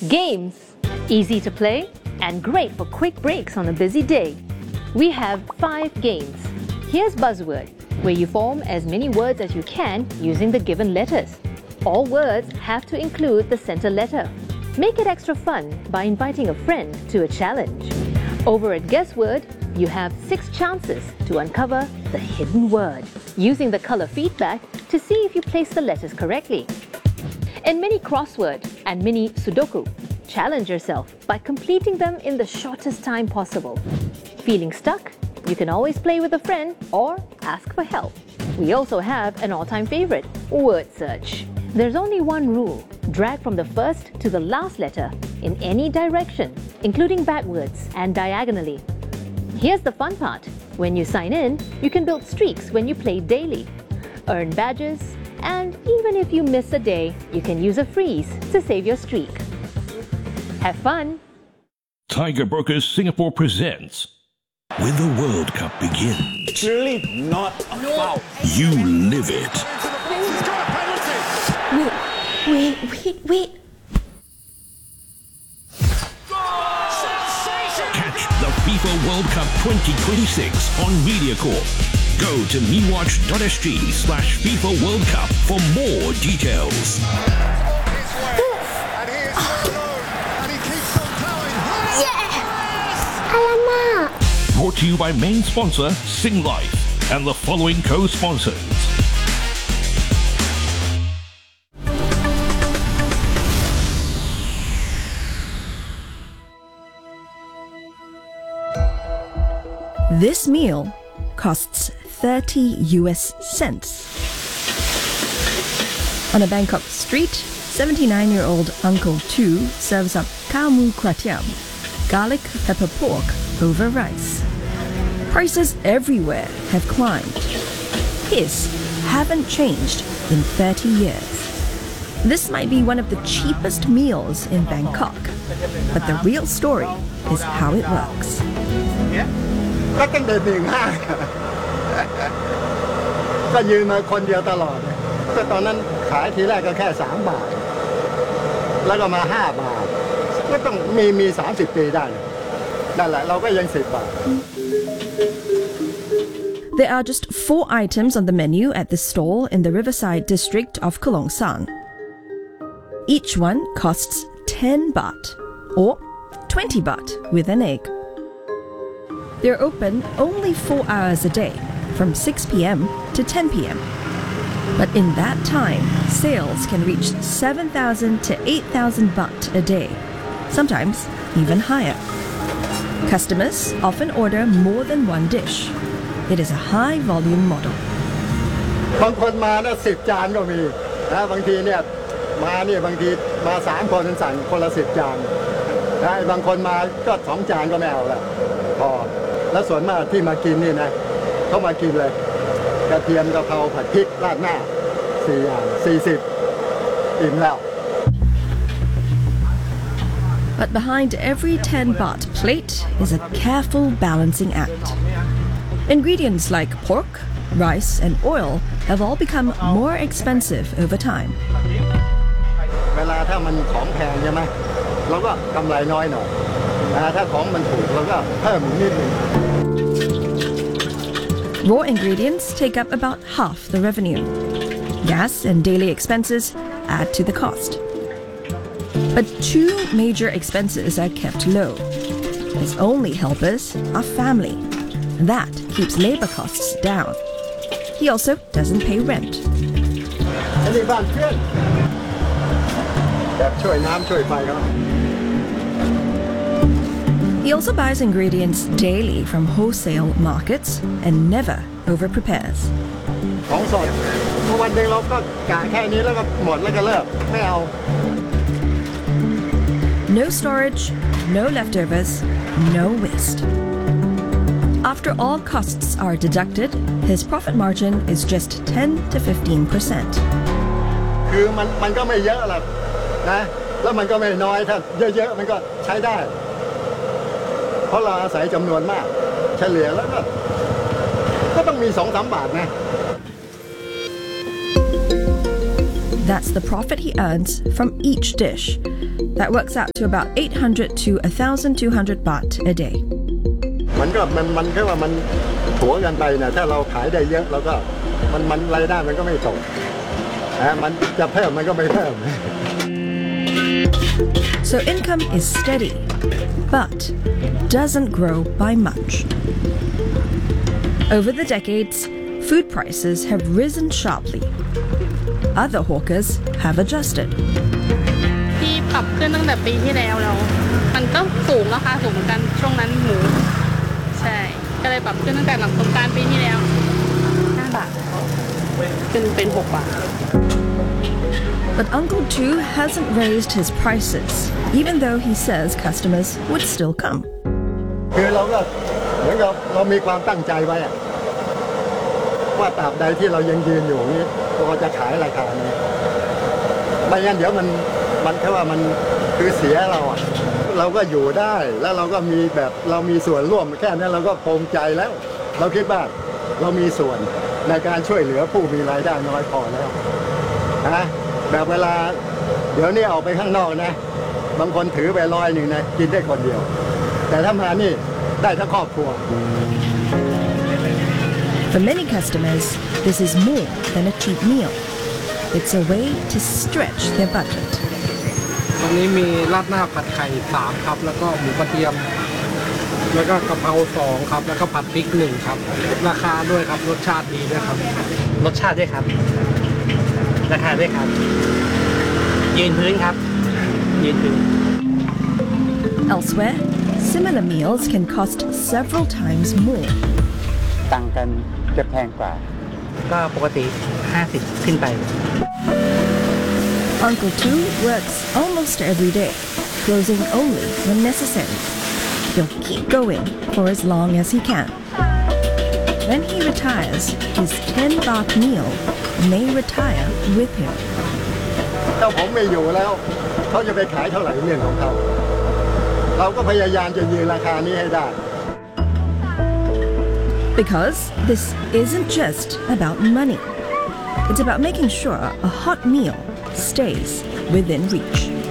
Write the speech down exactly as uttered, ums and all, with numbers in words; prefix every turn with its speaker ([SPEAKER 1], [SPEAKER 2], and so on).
[SPEAKER 1] Games, easy to play and great for quick breaks on a busy day. We have five games. Here's Buzzword, where you form as many words as you can using the given letters. All words have to include the center letter. Make it extra fun by inviting a friend to a challenge. Over at Guessword, you have six chances to uncover the hidden word, using the color feedback to see if you place the letters correctly. In Mini Crossword and Mini Sudoku, challenge yourself by completing them in the shortest time possible. Feeling stuck? You can always play with a friend or ask for help. We also have an all-time favorite, Word Search. There's only one rule: drag from the first to the last letter in any direction, including backwards and diagonally. Here's the fun part. When you sign in, you can build streaks when you play daily, earn badges, and even if you miss a day, you can use a freeze to save your streak. Have fun!
[SPEAKER 2] Tiger Brokers Singapore presents When the World Cup Begins.
[SPEAKER 3] It's really not a foul.
[SPEAKER 2] You live it.
[SPEAKER 4] Wait, wait, wait, wait.
[SPEAKER 2] Catch the FIFA World Cup twenty twenty-six on MediaCorp. Go to mewatch.sg slash FIFA World Cup for more details.
[SPEAKER 4] Alamak!
[SPEAKER 2] Brought to you by main sponsor Singlife and the following co-sponsors.
[SPEAKER 5] This meal costs thirty U S cents. On a Bangkok street, seventy-nine-year-old Uncle Tu serves up kamu kratiam, garlic pepper pork over rice. Prices everywhere have climbed. His haven't changed in thirty years. This might be one of the cheapest meals in Bangkok, but the real story is how it works.
[SPEAKER 6] ก็ตั้งแต่หนึ่งห้าก็ยืนมาคนเดียวตลอดก็ตอนนั้นขายทีแรกก็แค่สามบาทแล้วก็มาห้าบาทก็ต้องมีมีสามสิบปีได้นั่นแหละเราก็ยังสิบบาท
[SPEAKER 5] There are just four items on the menu at this stall in the riverside district of Kolong San. Each one costs ten baht or twenty baht with an egg. They're open only four hours a day, from six p.m. to ten p.m. But in that time, sales can reach seven thousand to eight thousand baht a day, sometimes even higher. Customers often order more than one dish. It is a high-volume model.
[SPEAKER 6] บางคนมาแล้วสิบจานก็มีนะบางทีเนี่ยมาเนี่ยบางทีมาสามคนสั่งคนละสิบจานนะบางคนมาก็สองจานก็ไม่เอาละพอแล้วส่วนมากที่มากินนี่นะเขามากินเลยกระเทียมกะเพราผัดพริกราดหน้าสี่อย่างสี่สิบอิ่มแล้ว
[SPEAKER 5] But behind every ten baht plate is a careful balancing act. Ingredients like pork, rice, and oil have all become more expensive over time.
[SPEAKER 6] เวลาถ้ามันของแพงใช่ไหมเราก็กำไรน้อยหน่อยถ้าของมันถูกเราก็เพิ่มนิดนึง
[SPEAKER 5] Raw ingredients take up about half the revenue. Gas and daily expenses add to the cost. But two major expenses are kept low. His only helpers are family. That keeps labor costs down. He also doesn't pay rent.
[SPEAKER 6] อันนี้บ้านเพื่อนแบบช่วยน้ำช่วยไฟเขา
[SPEAKER 5] He also buys ingredients daily from wholesale markets and never over-prepares.
[SPEAKER 6] ของสดวันหนึ่งเราก็กะแค่นี้แล้วก็หมดแล้วก็เลิกไม่เอา
[SPEAKER 5] No storage, no leftovers, no waste. After all costs are deducted, his profit margin is just ten to fifteen percent.
[SPEAKER 6] คือมันมันก็ไม่เยอะหรอกนะแล้วมันก็ไม่น้อยถ้าเยอะๆมันก็ใช้ได้เพราะเราอาศัยจำนวนมากเฉลี่ยแล้วก็ก็ต้องมี สองถึงสาม บาทนะ
[SPEAKER 5] That's the profit he earns from each dish. That works out to about eight hundred to one thousand two hundred baht a day.
[SPEAKER 6] มันก็มันมันแค่ว่ามันถัวกันไปนะถ้าเราขายได้เยอะเราก็มันมันรายได้มันก็ไม่ตกนะมันจะเพิ่มมันก็ไม่เพิ่ม
[SPEAKER 5] So income is steady, but doesn't grow by much. Over the decades, food prices have risen sharply. Other hawkers have adjusted.
[SPEAKER 7] ที่ปรับขึ้นตั้งแต่ปีที่แล้วแล้วมันก็สูงราคาสูงเหมือนกันช่วงนั้นหมูใช่ก็เลยปรับขึ้นตั้งแต่หลังสงกรานต์ปีที่แล้วห้าบาทขึ้นเป็นหกบาท
[SPEAKER 5] But Uncle Tu hasn't raised his prices, even though he says customers would still come.
[SPEAKER 6] คือเราก็เหมือนกับเรามีความตั้งใจไว้อะว่าตราบใดที่เรายังยืนอยู่นี้เราจะขายราคานี้ไม่งั้นเดี๋ยวมันมันแค่ว่ามันคือเสียเราอะเราก็อยู่ได้แล้วเราก็มีแบบเรามีส่วนร่วมแค่นั้นเราก็ภูมิใจแล้ว เราคิดว่าเรามีส่วนในการช่วยเหลือผู้มีรายได้น้อยพอแล้วนะแบบเวลาเดี๋ยวนี้ออกไปข้างนอกนะบางคนถือไปร้อยหนึ่งนะกินได้คนเดียวแต่ถ้ามานี่ได้ทั้งครอบครัว
[SPEAKER 5] For many customers, this is more than a cheap meal. It's a way to stretch their budget.
[SPEAKER 8] วันนี้มีราดหน้าผัดไข่สามครับแล้วก็หมูกระเทียมแล้วก็กะเพราสองครับแล้วก็ผัดพริกหนึ่งครับราคาด้วยครับรสชาติดีด้วยครับรสชาติด้วยครับราคาด้วยครับยืนพื้นครับยืนพื้น
[SPEAKER 5] Elsewhere, similar meals can cost several times more.
[SPEAKER 9] ต่างกันจะแพงกว่า
[SPEAKER 8] ก็ปกติห้าสิบขึ้นไป
[SPEAKER 5] Uncle Tu works almost every day, closing only when necessary. He'll keep going for as long as he can. When he retires, his ten baht meal may retire with him.
[SPEAKER 6] ถ้าผมไม่อยู่แล้วเขาจะไปขายเท่าไหร่เรื่องของเขาเราก็พยายามจะยืนราคานี้ให้ได้
[SPEAKER 5] Because this isn't just about money. It's about making sure a hot meal stays within reach.